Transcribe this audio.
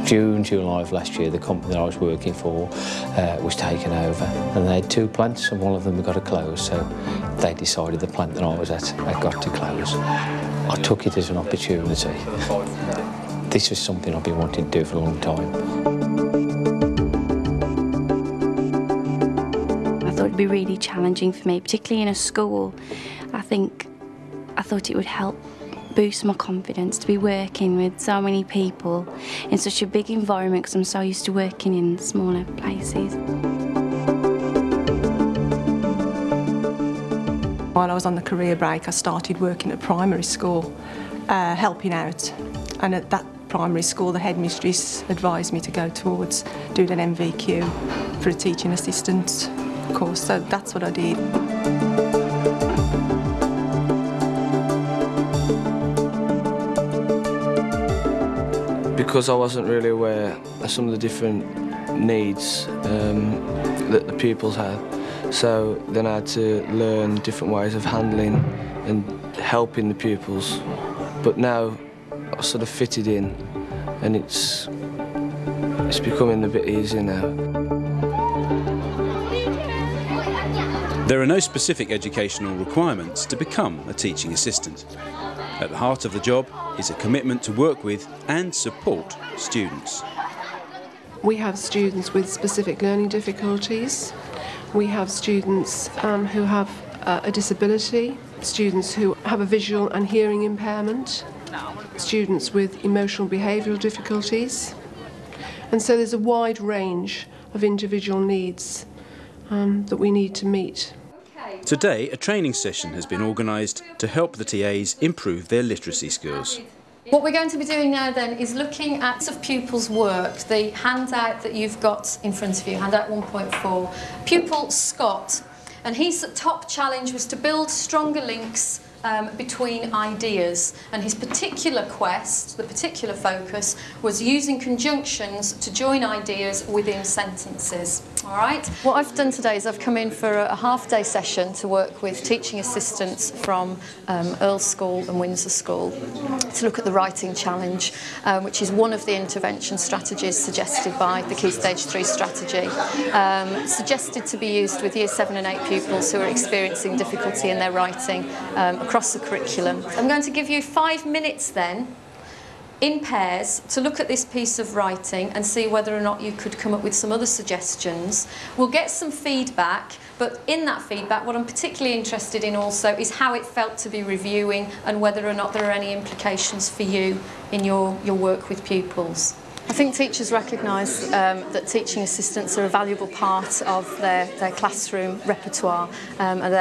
June, July of last year, the company that I was working for was taken over, and they had 2 plants, and one of them had got to close, so they decided the plant that I was at had got to close. I took it as an opportunity. This was something I've been wanting to do for a long time. I thought it'd be really challenging for me, particularly in a school. I thought it would help boost my confidence to be working with so many people in such a big environment, because I'm so used to working in smaller places. While I was on the career break, I started working at a primary school, helping out. And at that primary school, the headmistress advised me to go towards doing an MVQ for a teaching assistant course, so that's what I did. Because I wasn't really aware of some of the different needs that the pupils had, so then I had to learn different ways of handling and helping the pupils. But now I've sort of fitted in, and it's becoming a bit easier now. There are no specific educational requirements to become a teaching assistant. At the heart of the job is a commitment to work with and support students. We have students with specific learning difficulties. We have students who have a disability, students who have a visual and hearing impairment, students with emotional behavioural difficulties. And so there's a wide range of individual needs that we need to meet. Today, a training session has been organised to help the TAs improve their literacy skills. What we're going to be doing now then is looking at some pupils' work, the handout that you've got in front of you, handout 1.4. Pupil Scott, and his top challenge was to build stronger links between ideas, and his particular quest, the particular focus, was using conjunctions to join ideas within sentences. All right. What I've done today is I've come in for a half-day session to work with teaching assistants from Earls School and Windsor School to look at the writing challenge, which is one of the intervention strategies suggested by the Key Stage 3 strategy, suggested to be used with Year 7 and 8 pupils who are experiencing difficulty in their writing across the curriculum. I'm going to give you 5 minutes then, in pairs, to look at this piece of writing and see whether or not you could come up with some other suggestions. We'll get some feedback, but in that feedback what I'm particularly interested in also is how it felt to be reviewing and whether or not there are any implications for you in your work with pupils. I think teachers recognise that teaching assistants are a valuable part of their classroom repertoire, and